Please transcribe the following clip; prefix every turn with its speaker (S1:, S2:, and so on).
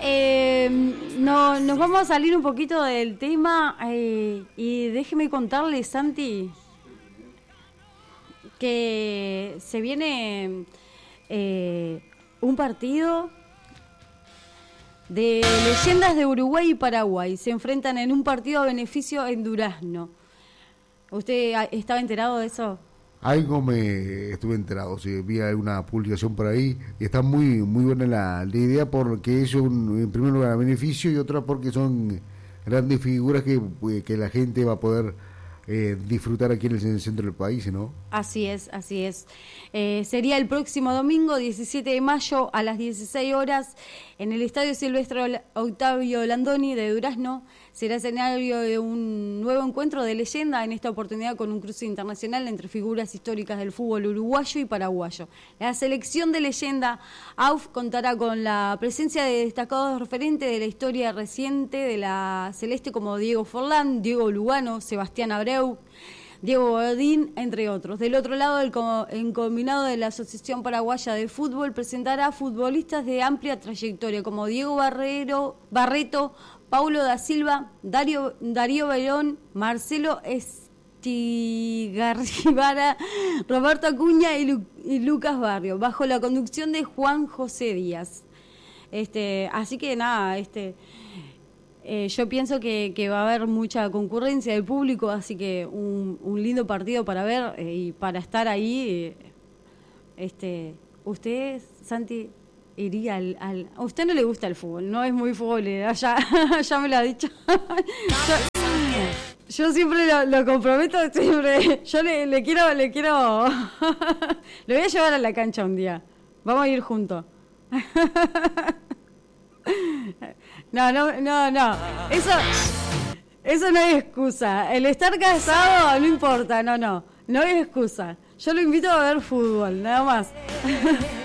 S1: no, nos vamos a salir un poquito del tema y déjeme contarle, Santi, que se viene un partido de leyendas de Uruguay y Paraguay. Se enfrentan en un partido a beneficio en Durazno. ¿Usted estaba enterado de eso?
S2: Algo me estuve enterado, sí, vi una publicación por ahí y está muy buena la idea porque es en primer lugar a beneficio y otra porque son grandes figuras que la gente va a poder disfrutar aquí en el centro del país, ¿no?
S1: Así es, así es. Sería el próximo domingo, 17 de mayo, a las 16 horas, en el Estadio Silvestre Octavio Landoni de Durazno. Será escenario de un nuevo encuentro de leyenda, en esta oportunidad con un cruce internacional entre figuras históricas del fútbol uruguayo y paraguayo. La selección de leyenda AUF contará con la presencia de destacados referentes de la historia reciente de la Celeste como Diego Forlán, Diego Lugano, Sebastián Abreu, Diego Godín, entre otros. Del otro lado, el combinado de la Asociación Paraguaya de Fútbol presentará futbolistas de amplia trayectoria como Diego Barreto, Paulo da Silva, Darío Verón, Marcelo Estigarribara, Roberto Acuña y Lucas Barrio, bajo la conducción de Juan José Díaz. Así que nada, yo pienso que va a haber mucha concurrencia del público, así que un lindo partido para ver y para estar ahí. Usted, Santi, iría a usted no le gusta el fútbol, no es muy futbolera, ya me lo ha dicho. Yo siempre lo comprometo, siempre. Yo le quiero le voy a llevar a la cancha un día. Vamos a ir juntos. No. Eso no es excusa. El estar casado no importa, no es excusa. Yo lo invito a ver fútbol, nada más.